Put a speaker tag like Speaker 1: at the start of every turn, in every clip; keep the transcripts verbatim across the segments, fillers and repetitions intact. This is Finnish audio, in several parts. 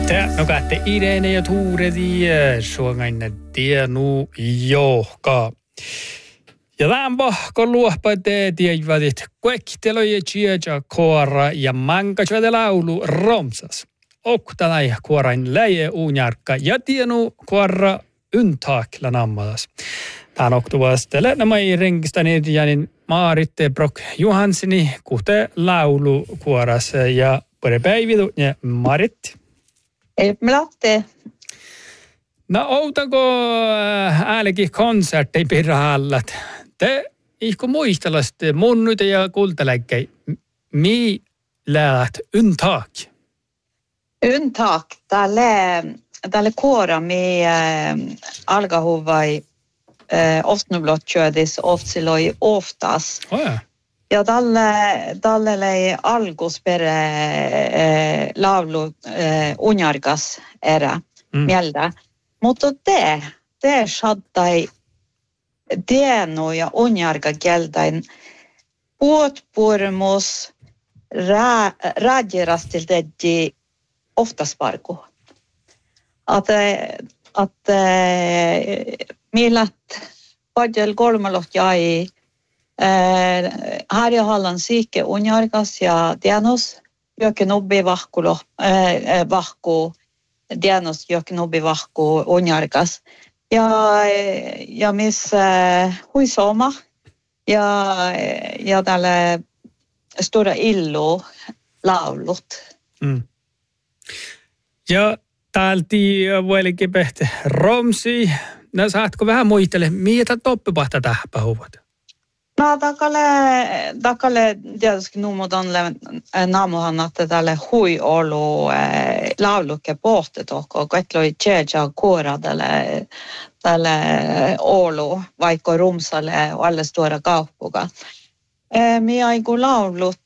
Speaker 1: Te nokatte Irene ja Tuure tie, suongainne tienu johka. Ja tämän vahko luohpate tiedivät, kuektelo ja tieja koara ja mankasvade laulu romsas. Oktanai kuorain läje uunjarkka ja tienu kuora yntaakla nammadas. Tämän oktuvastele nämä ei renkistäneet jänin Maaritte Brock Johanssoni kuhte laulu kuoras ja pari päivitu ja Maritti.
Speaker 2: Ei, me lähtee.
Speaker 1: No, outako äälekin konserttei pirahallat? Te ihko muistelaste munnuita ja kultaläkkei. Mi läät yntaak?
Speaker 2: Yntaak. Tälle, tälle kuora mi äh, algahuvai äh, oftnublotjödis oftsiloi oftas.
Speaker 1: Oh ja.
Speaker 2: Ja tälle, tälle lei algus pere äh, laulu äh, unjargas erä mm. mieltä. Mutta te, te sattai tienu ja unjarga kieltäin puotpurmus raadjerastiltetti oftasparku. Att, att millat padjel kolmelot jäi Harja Hallan siike unjargas ja tienus jokin ubbi vahkulo vahku Dianos jokin ubbi vahku unjargas. Ja, ja missä huisoma ja, ja tälle stora illu laulut.
Speaker 1: Mm. Ja täälti vuolikin pehti romsi. No saatko vähän muistele, mitä toppipahta tähän puhuvat?
Speaker 2: No takalle, takalle tietysti nuumutonle naamuhan, että tälle hui olu laulukke pohti tohko, koetloi tjeja kuora tälle, tälle olu, vaikka rumsalle alle stora kauppuga. Mi aiku laulut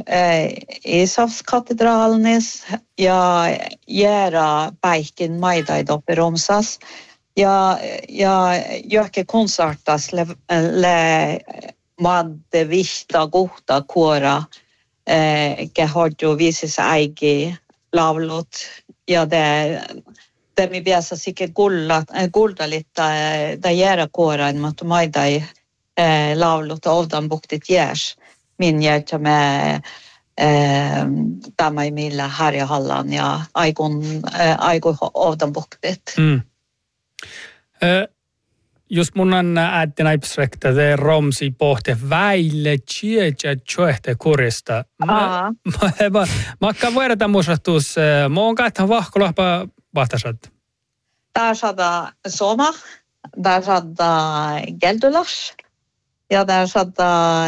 Speaker 2: Isavskatedraalnis ja jäära päihkin maitaid oppi rumsas. Ja, ja jokin konsertas le, le madde vihta kohta kuora eh, kehoidju viisis äigi laulut ja det det mi biasa sikke gulla guldalitta da jära kuoran mutta maidai eh, laulut ovdan buktit järs min jätä me eh, tämä ei millä Harja Hallan ja aikun eh, aiku ovdan buktit.
Speaker 1: Mm. Uh, just mun on äiti näipsrektä te romsi pohte väille tjeja tjoehte kurista. Mä mä makka verta musatus mä oon kahthan vahkolahpa vahtasat.
Speaker 2: Tää saada soma, tää saada geldulas ja tää saada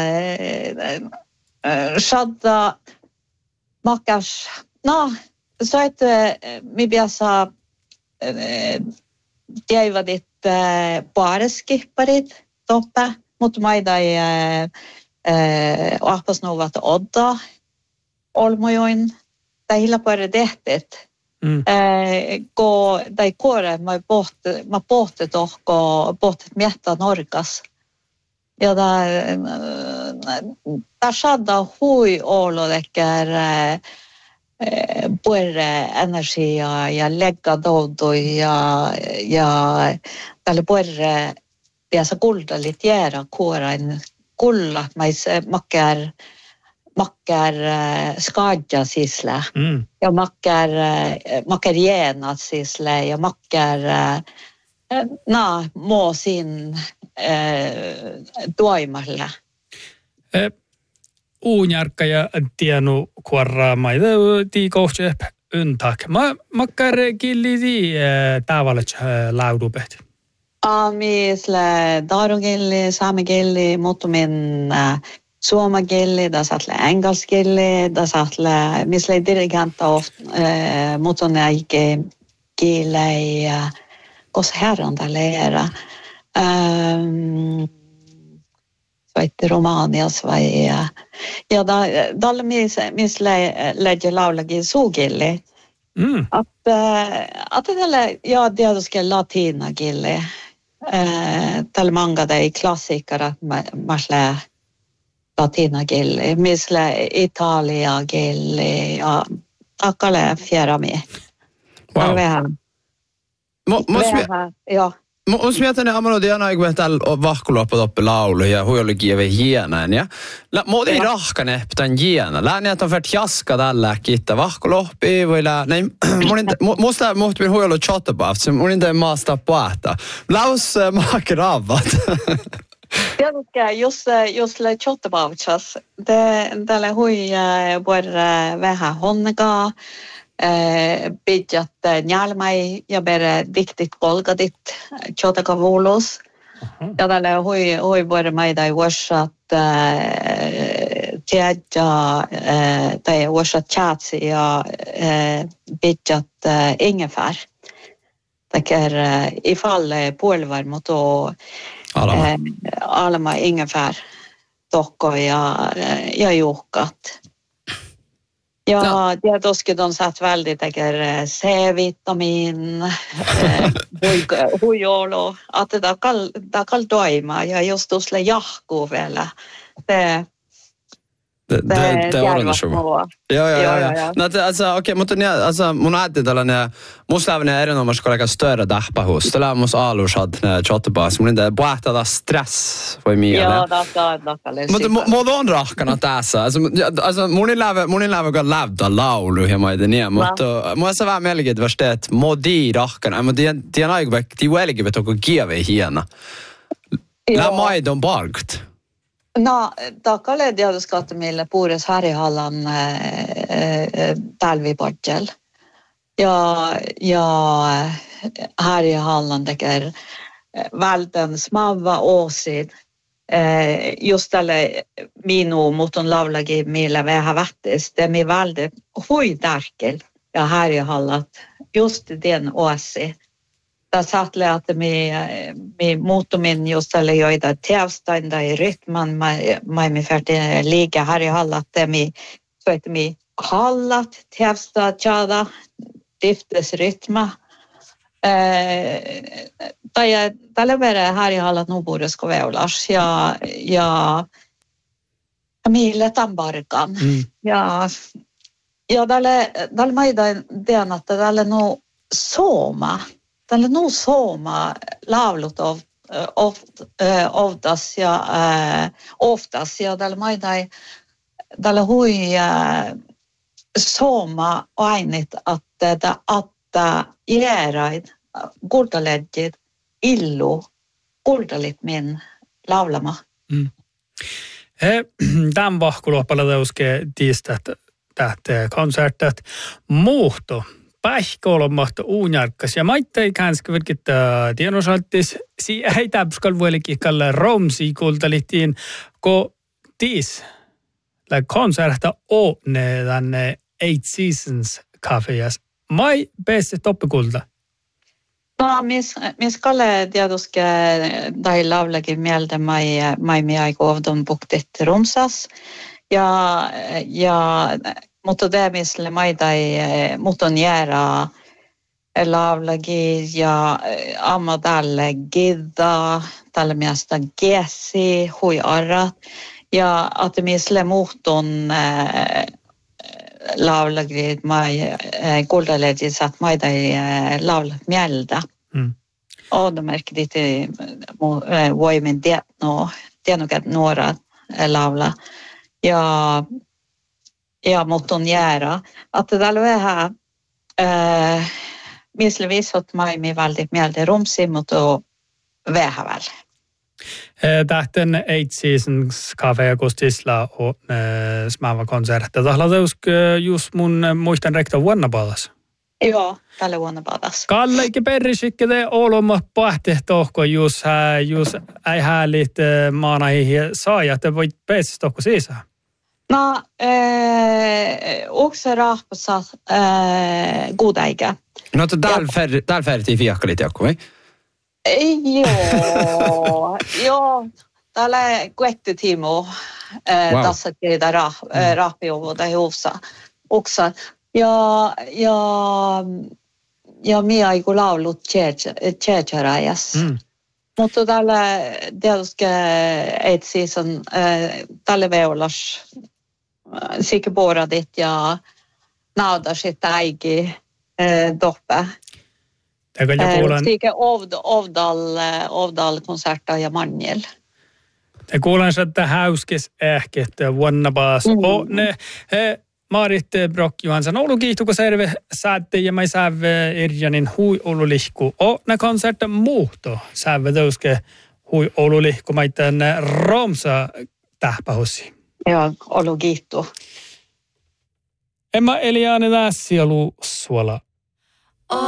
Speaker 2: saada makkas no soit mi biasa jäivät paareskiparit toppe, mutta maida ei ahpasnuvat odda olmojoin tai hilapare tehtet. Mm. Ko tai kuore mä pohti mä pohti tohko pohtit miettä norkas. Ja tää tää saada hui olodekker puhuta energiaa ja legga doudoi ja ja tälle puhuta piässä kuldalit jäädä kuorain kullat mais makkar makkar skadja sisla mm. ja makkar makkar jäna sisla ja makkar na må sin toimalla.
Speaker 1: Uunjarkka ja tienu kuorraa maita tiikohtse yntaak. Mä makkar killi di tavalla laudupehti.
Speaker 2: Amisle darugilli, saamegilli, mutta min suomagilli, da satle engelskilli, da satle misle dirigenta oft, mutta näike gillei, kos herran da lära. Um, Svaitte Romanias vai ja da dalle mis mis lägger laulagi sugille. Mm. Att att det ja det då ska latina gille. Eh tal manga dei klassiker masle latina gille, misle Italia gille ja akale fjärami. Wow. Vähän.
Speaker 3: Mo, mos
Speaker 2: vähän, joo.
Speaker 3: Jos mietin, että amano diana aiku täällä vahkuloppa laulu ja huijolli kieve hienään ja la modi rahkane tämän hiena. Lääniä on färt jaska tällä kiittää vahkuloppi voi lää. Nej, monin musta muhti min huijolli chattabafts. Monin det maasta paata. Laus maker avvat.
Speaker 2: Tiedätkö, jos jos le chattabafts. Det tälle hui bor vähän honnegaa. Pidjat njälmäi ja bere diktit kolgadit chotakavulos. Ja tälle hui hui bor maida i washat tiedja tai washat chatsi ja pidjat ingefär. Tackar ifall puolvarmot och alma alma ingefär tokko ja ja juhkat. Ja, no. Tietysti on saat väldigt C-vitamin, huijolo, att det kall det kall doima ja just usle jahku vielä. Det
Speaker 3: Det det det var det så. Ja ja ja. No alltså okej, mutta niin alltså mun ajattelin tällainen musta on erinomaisesti kollega större dahpahus. Tällä mus alus had chattabas. Mun det buahta da stress voi miele.
Speaker 2: Ja, da da da kalles.
Speaker 3: Mutta mun on rahkana tässä. Alltså alltså mun läve mun läve går lävda laulu hemma i det nya. Mutta mun se var melget värstet modi rahkana. Men det det är nog det välge vet och give hiena. La mai don barkt.
Speaker 2: No, takalle tietysti meille puures Harjahallan talvipodjel. Ja, ja Harjahallan tekee vältön smava åsid. Just tälle minun mutun laulagi meille vähän vähtis. Det är väldigt huidärkel ja Harjahallat just den åsi. Tässä saatlee, että me, me muuttumin just tälle joita teavstainda i rytman, mä emme färdig liiga här i hallat, det me, så että me hallat teavsta tjada, diftesrytma. Tai tällä verran här i hallat nuburesko veulas ja, ja meille tambarkan. Mm. Ja, ja tälle, tälle maidan den, että tälle nu sooma. Tällä nu sooma laulut of of oftas ja oftas ja tällä maidai tällä hui sooma ainit että että jäärait kultaledjit illu kultalit min laulama.
Speaker 1: Mm. He tämän vahkuloppalla teuske tiistat tähte konsertet muhto. Päihkolomahto uunjarkkas ja maittai kanske vilket tienosaltis si ei täpskal vuolikin kalle romsi kultalittiin ko tis la konserta o ne tänne Eight Seasons cafejas mai bäst toppikulta.
Speaker 2: No mis mis kalle tietysti tai laulakin mieltä mai mai mi aiku ovdon buktet romsas ja ja mutta tämiselle maidai muton jäära laulagi ja amma tälle gidda tälle mielestä gessi hui arrat ja atomiselle muhton laulagi mai kultaledjit saat maidai laulat mieltä. Mm. Odomerkki ditti voimin tietno tienokat nuorat laula ja ja mutton jäära. Att det där vähän äh, mislevis att mig med väldigt mieltä romsi mutta vähän väl.
Speaker 1: Tähten Eight Seasons Cafe Agustisla och smava konserter. Tahla teusk just mun muistan rekta vuonna padas.
Speaker 2: Joo, tälle vuonna padas.
Speaker 1: Kalle ikke perrisikke te oloma pahte tohko just just ei härligt maanaihin saajat voit päästä tohko sisään.
Speaker 2: No, eh, också rahpassa eh, godäikä.
Speaker 3: No, että täällä färti fiakkalit joku, ei?
Speaker 2: Joo, joo. Täällä kuetti Timo eh, wow. Tässä teitä rah, eh, rahpiovuota hiussa. Oksa. Ja, ja, ja minä aiku laulut tjeetsäräjäs. Mm. Mutta täällä tietysti Eight Season tälle veulas sikä boradit ja naudasit äigi doppe.
Speaker 1: Tämä kuulan...
Speaker 2: Siike Ovdal, Ovdal-konserta ja Manjel.
Speaker 1: Tämä kuulan, että häyskes ehkä, että vuonna paas. Mm. Och ne, he, Marit Brock Johansson, Oulu kiihtuko serve säätte ja mä säve Irjanin hui Oulu lihku. Och ne konserta muuto säve tauske hui Oulu lihku, mä itän Romsa tähpähossi.
Speaker 2: Joo, Oulu kiihtu.
Speaker 1: Emma Eliane Lässi ja Lu Suola.